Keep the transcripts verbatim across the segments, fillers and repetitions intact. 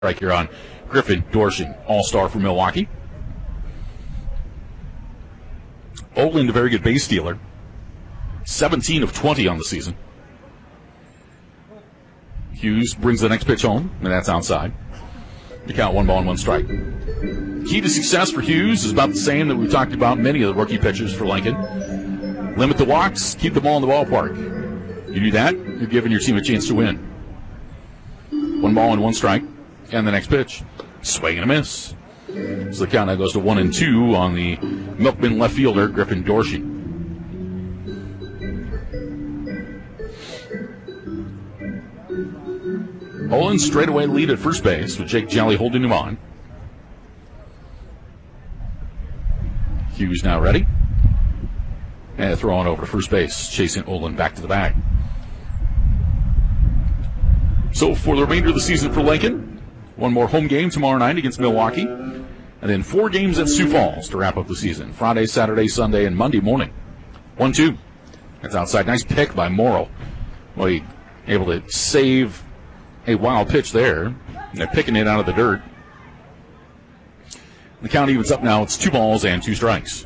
Right here on Griffin Dorsey, all-star for Milwaukee. Oland, a very good base stealer. seventeen of twenty on the season. Hughes brings the next pitch home, and that's outside. You count one ball and one strike. Key to success for Hughes is about the same that we've talked about many of the rookie pitchers for Lincoln. Limit the walks, keep the ball in the ballpark. You do that, you're giving your team a chance to win. One ball and one strike. And the next pitch, swing and a miss. So the count now goes to one and two on the Milkman left fielder, Griffin Dorsey. Oland straightaway lead at first base with Jake Jelly holding him on. Hughes now ready. And throwing over to first base, chasing Oland back to the bag. So for the remainder of the season for Lincoln, one more home game tomorrow night against Milwaukee, and then four games at Sioux Falls to wrap up the season. Friday, Saturday, Sunday, and Monday morning. one two. That's outside. Nice pick by Morrow. Well, he able to save a wild pitch there. They're picking it out of the dirt. The count evens up now. It's two balls and two strikes.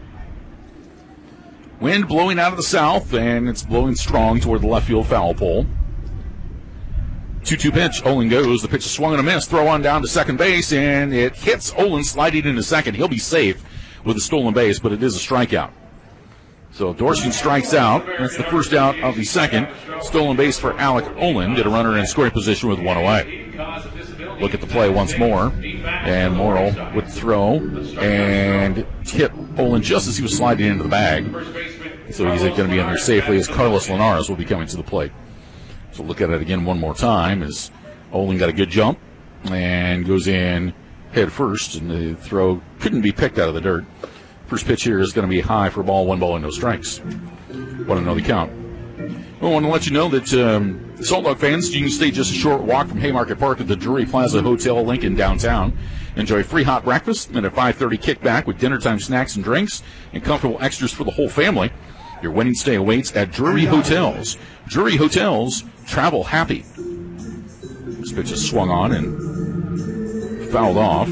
Wind blowing out of the south, and it's blowing strong toward the left field foul pole. two two pitch. Oland goes. The pitch is swung and a miss. Throw on down to second base, and it hits Oland sliding into second. He'll be safe with a stolen base, but it is a strikeout. So Dorsey strikes out. That's the first out of the second. Stolen base for Alec Oland. Get a runner in scoring position with one away. Look at the play once more. And Morrill would throw and hit Oland just as he was sliding into the bag. So he's going to be in there safely as Carlos Linares will be coming to the plate. So look at it again one more time as Oland got a good jump and goes in head first, and the throw couldn't be picked out of the dirt. First pitch here is going to be high for a ball, one ball and no strikes. Want to know the count. I want to let you know that um, Salt Dog fans, you can stay just a short walk from Haymarket Park at the Drury Plaza Hotel, Lincoln, downtown. Enjoy free hot breakfast and a five thirty kickback with dinner time snacks and drinks and comfortable extras for the whole family. Your winning stay awaits at Drury Hotels. Drury Hotels, travel happy. This pitch is swung on and fouled off.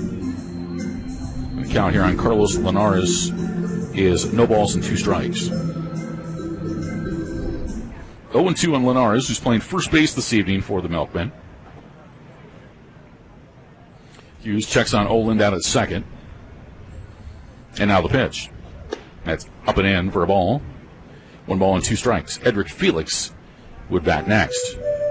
The count here on Carlos Linares is no balls and two strikes. oh and two on Linares, who's playing first base this evening for the Milkmen. Hughes checks on Oland out at second. And now the pitch. That's up and in for a ball. One ball and two strikes. Edric Felix would bat next.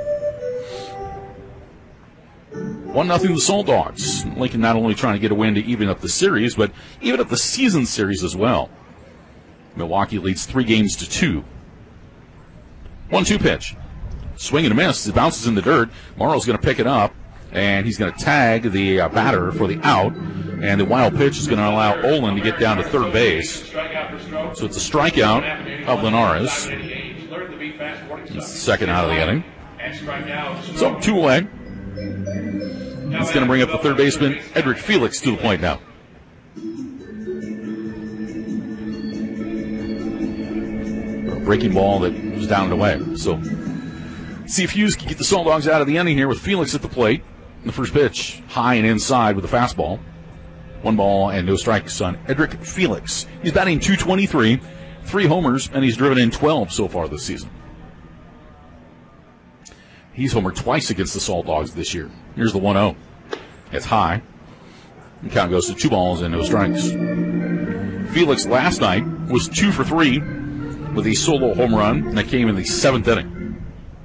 one nothing the Salt Dogs. Lincoln not only trying to get a win to even up the series, but even up the season series as well. Milwaukee leads three games to two. one two pitch. Swing and a miss. It bounces in the dirt. Morrow's going to pick it up, and he's going to tag the uh, batter for the out. And the wild pitch is going to allow Oland to get down to third base. So it's a strikeout of Linares. It's the second out of the inning. So two away. He's going to bring up the third baseman, Edric Felix, to the plate now. A breaking ball that was down and away. So see if Hughes can get the Salt Dogs out of the inning here with Felix at the plate. The first pitch, high and inside with a fastball. One ball and no strikes on Edric Felix. He's batting two twenty-three, three homers, and he's driven in twelve so far this season. He's homered twice against the Salt Dogs this year. Here's the one oh. It's high. The count goes to two balls and no strikes. Felix last night was two for three with a solo home run that came in the seventh inning.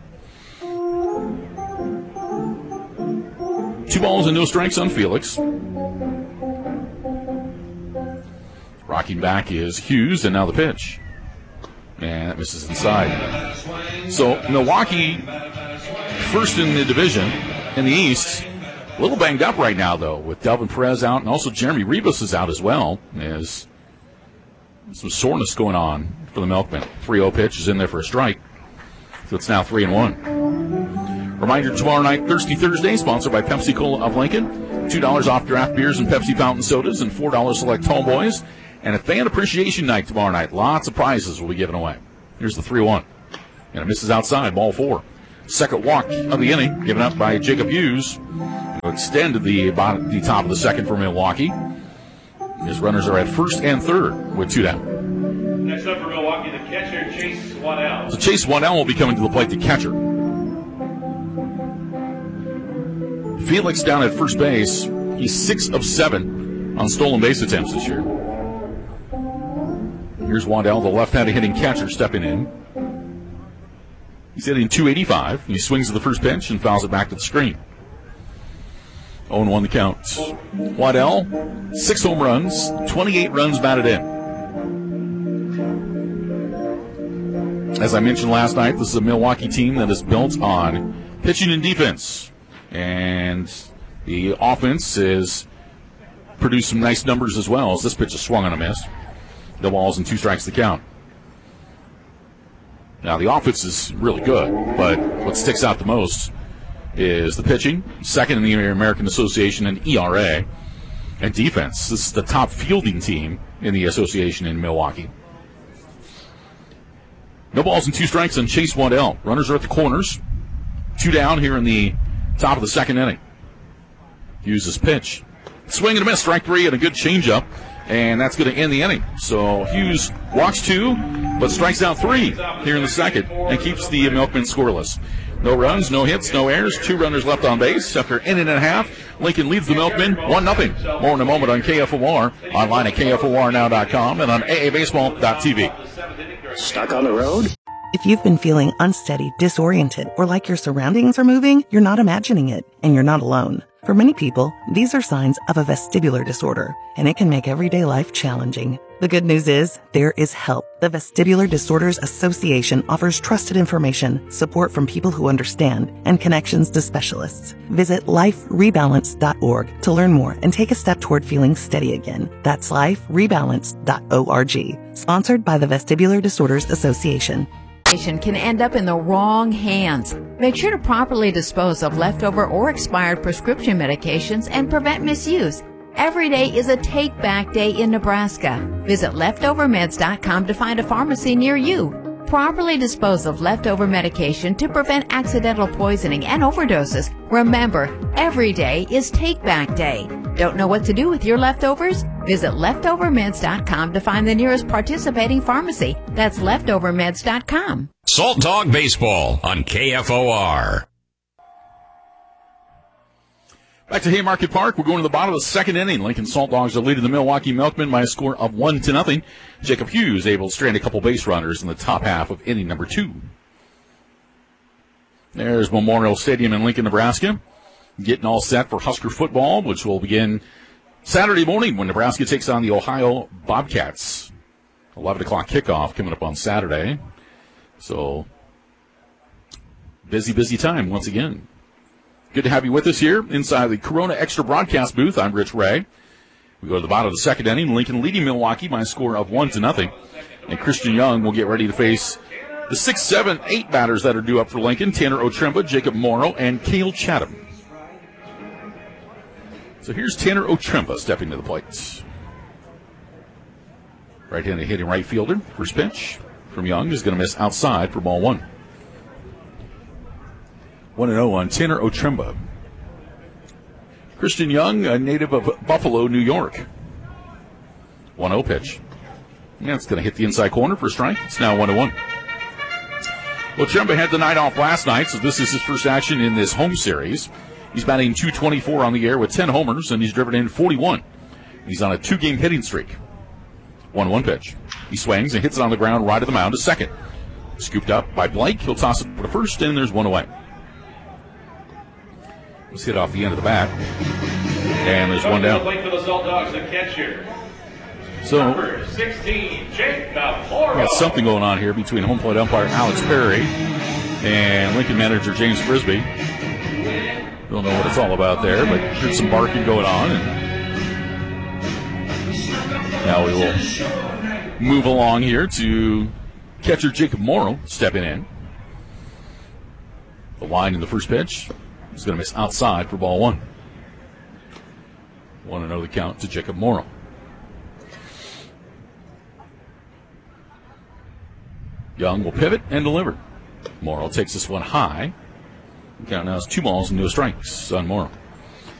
Two balls and no strikes on Felix. Rocking back is Hughes, and now the pitch. And that misses inside. So Milwaukee, first in the division in the East, a little banged up right now, though, with Delvin Perez out, and also Jeremy Rebus is out as well. There's some soreness going on for the Milkmen. three oh pitch is in there for a strike. So it's now three and one. Reminder, tomorrow night, Thirsty Thursday, sponsored by Pepsi Cola of Lincoln. two dollars off draft beers and Pepsi fountain sodas, and four dollars select homeboys. And a fan appreciation night tomorrow night. Lots of prizes will be given away. Here's the three one. And it misses outside, ball four. Second walk of the inning given up by Jacob Hughes. Extended the bottom, the top of the second for Milwaukee. His runners are at first and third with two down. Next up for Milwaukee, the catcher, Chase Waddell. So Chase Waddell will be coming to the plate, the catcher. Felix down at first base. He's six of seven on stolen base attempts this year. Here's Waddell, the left-handed hitting catcher, stepping in. He's hitting two eighty-five. He swings to the first pitch and fouls it back to the screen. oh and one the count. Waddell, six home runs, twenty-eight runs batted in. As I mentioned last night, this is a Milwaukee team that is built on pitching and defense. And the offense has produced some nice numbers as well, as this pitch is swung on a miss. No balls and two strikes to count. Now, the offense is really good, but what sticks out the most is the pitching, second in the American Association in E R A, and defense. This is the top fielding team in the association in Milwaukee. No balls and two strikes on Chase Waddell. Runners are at the corners. Two down here in the top of the second inning. Hughes' his pitch. Swing and a miss, strike three, and a good changeup. And that's going to end the inning. So Hughes walks two, but strikes out three here in the second and keeps the Milkmen scoreless. No runs, no hits, no errors. Two runners left on base. After an inning and a half, Lincoln leads the Milkmen one nothing. More in a moment on K F O R, online at K F O R now dot com and on A A baseball dot T V. Stuck on the road? If you've been feeling unsteady, disoriented, or like your surroundings are moving, you're not imagining it, and you're not alone. For many people, these are signs of a vestibular disorder, and it can make everyday life challenging. The good news is, there is help. The Vestibular Disorders Association offers trusted information, support from people who understand, and connections to specialists. Visit life rebalance dot org to learn more and take a step toward feeling steady again. That's life rebalance dot org. Sponsored by the Vestibular Disorders Association. Can end up in the wrong hands. Make sure to properly dispose of leftover or expired prescription medications and prevent misuse. Every day is a take-back day in Nebraska. Visit leftover meds dot com to find a pharmacy near you. Properly dispose of leftover medication to prevent accidental poisoning and overdoses. Remember, every day is take-back day. Don't know what to do with your leftovers? Visit leftover meds dot com to find the nearest participating pharmacy. That's leftover meds dot com. Salt Dog Baseball on K F O R. Back to Haymarket Park. We're going to the bottom of the second inning. Lincoln Salt Dogs are leading the Milwaukee Milkmen by a score of one to nothing. Jacob Hughes able to strand a couple base runners in the top half of inning number two. There's Memorial Stadium in Lincoln, Nebraska. Getting all set for Husker football, which will begin Saturday morning when Nebraska takes on the Ohio Bobcats. eleven o'clock kickoff coming up on Saturday. So, busy, busy time once again. Good to have you with us here inside the Corona Extra broadcast booth. I'm Rich Ray. We go to the bottom of the second inning. Lincoln leading Milwaukee by a score of one to nothing. And Christian Young will get ready to face the six, seven, eight batters that are due up for Lincoln. Tanner Otremba, Jacob Morrow, and Cale Chatham. So here's Tanner Otremba stepping to the plate. Right-handed hitting right fielder. First pitch from Young is going to miss outside for ball one. one and oh on Tanner Otremba. Christian Young, a native of Buffalo, New York. one oh pitch. Yeah, it's going to hit the inside corner for a strike. It's now one to one. Otremba had the night off last night, so this is his first action in this home series. He's batting two twenty-four on the year with ten homers, and he's driven in forty-one. He's on a two-game hitting streak. one one pitch. He swings and hits it on the ground right at the mound to second. Scooped up by Blake. He'll toss it for the first, and there's one away. Let's hit off the end of the bat. And there's one down. For the Salt Dogs, the catcher. So, number sixteen, Jake Morrow. Got something going on here between home plate umpire Alex Perry and Lincoln manager James Frisbee. Don't know what it's all about there, but there's some barking going on. And now we will move along here to catcher Jacob Morrow stepping in. The line in the first pitch is going to miss outside for ball one. one and oh the count to Jacob Morrow. Young will pivot and deliver. Morrow takes this one high. Count now is two balls and no strikes on Morrow.